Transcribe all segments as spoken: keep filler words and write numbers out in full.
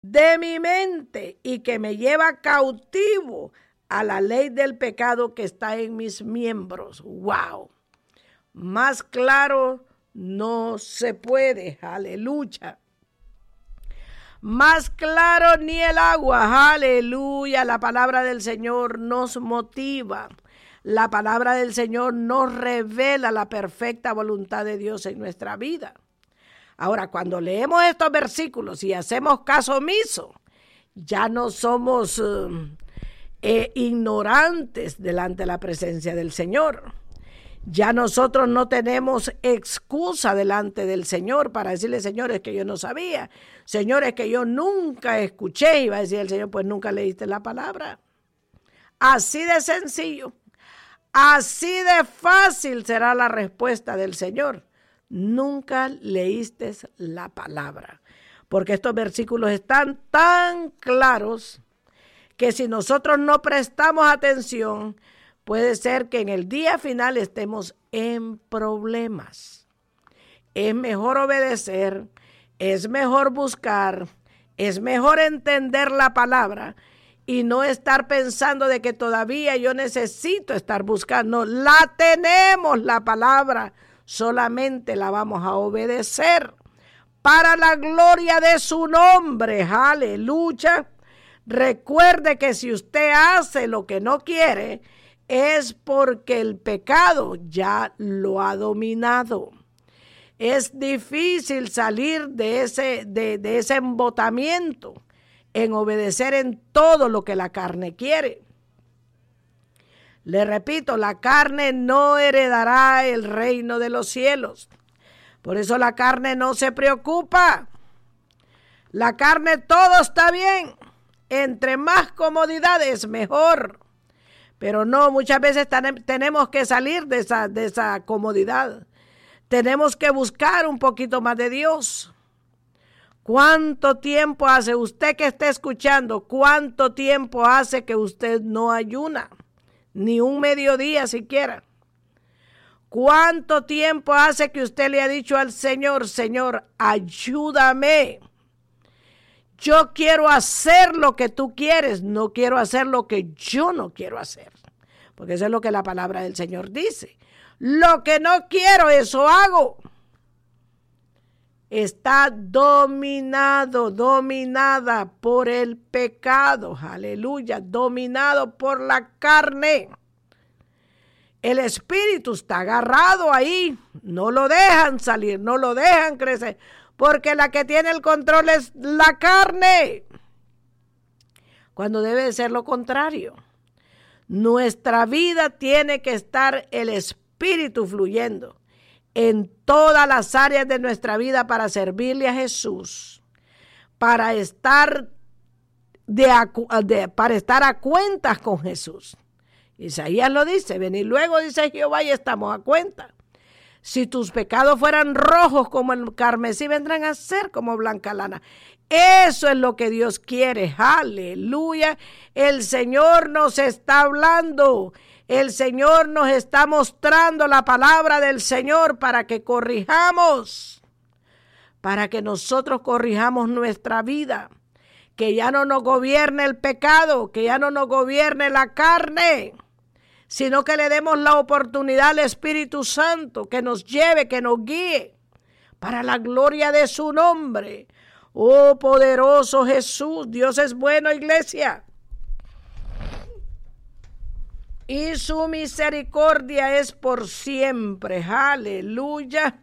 de mi mente y que me lleva cautivo a la ley del pecado que está en mis miembros. ¡Wow! Más claro no se puede. Aleluya. Más claro ni el agua. Aleluya. La palabra del Señor nos motiva. La palabra del Señor nos revela la perfecta voluntad de Dios en nuestra vida. Ahora, cuando leemos estos versículos y hacemos caso omiso, ya no somos uh, eh, ignorantes delante de la presencia del Señor. Ya nosotros no tenemos excusa delante del Señor para decirle, señores, que yo no sabía, señores, que yo nunca escuché. Y va a decir el Señor, pues nunca leíste la palabra. Así de sencillo, así de fácil será la respuesta del Señor. Nunca leíste la palabra. Porque estos versículos están tan claros que si nosotros no prestamos atención, puede ser que en el día final estemos en problemas. Es mejor obedecer, es mejor buscar, es mejor entender la palabra y no estar pensando de que todavía yo necesito estar buscando. La tenemos la palabra, solamente la vamos a obedecer para la gloria de su nombre. Aleluya. Recuerde que si usted hace lo que no quiere, es porque el pecado ya lo ha dominado. Es difícil salir de ese, de, de ese embotamiento en obedecer en todo lo que la carne quiere. Le repito, la carne no heredará el reino de los cielos. Por eso la carne no se preocupa. La carne todo está bien. Entre más comodidades, mejor. Pero no, muchas veces tenemos que salir de esa, de esa comodidad. Tenemos que buscar un poquito más de Dios. ¿Cuánto tiempo hace usted que esté escuchando? ¿Cuánto tiempo hace que usted no ayuna? Ni un mediodía siquiera. ¿Cuánto tiempo hace que usted le ha dicho al Señor, Señor, ayúdame? Yo quiero hacer lo que tú quieres, no quiero hacer lo que yo no quiero hacer. Porque eso es lo que la palabra del Señor dice. Lo que no quiero, eso hago. Está dominado, dominada por el pecado. Aleluya, dominado por la carne. El espíritu está agarrado ahí. No lo dejan salir, no lo dejan crecer. Porque la que tiene el control es la carne. Cuando debe de ser lo contrario. Nuestra vida tiene que estar el espíritu fluyendo en todas las áreas de nuestra vida para servirle a Jesús. Para estar, de, de, para estar a cuentas con Jesús. Isaías lo dice, venid luego, dice Jehová, y estamos a cuenta. Si tus pecados fueran rojos como el carmesí, vendrán a ser como blanca lana. Eso es lo que Dios quiere. Aleluya. El Señor nos está hablando. El Señor nos está mostrando la palabra del Señor para que corrijamos. Para que nosotros corrijamos nuestra vida. Que ya no nos gobierne el pecado. Que ya no nos gobierne la carne. Sino que le demos la oportunidad al Espíritu Santo que nos lleve, que nos guíe para la gloria de su nombre. Oh, poderoso Jesús, Dios es bueno, iglesia. Y su misericordia es por siempre. Aleluya.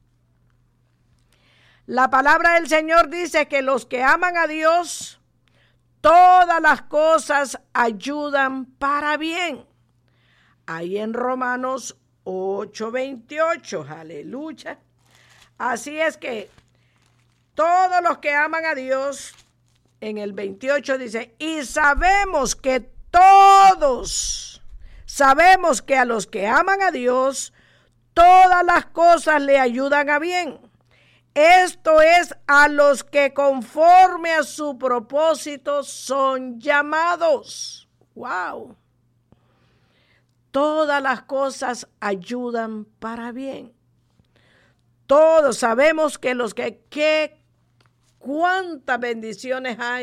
La palabra del Señor dice que los que aman a Dios, todas las cosas ayudan para bien. Ahí en Romanos ocho veintiocho, aleluya. Así es que todos los que aman a Dios, en el veintiocho dice, y sabemos que todos, sabemos que a los que aman a Dios, todas las cosas le ayudan a bien. Esto es a los que conforme a su propósito son llamados. ¡Wow! Todas las cosas ayudan para bien. Todos sabemos que los que, que cuántas bendiciones hay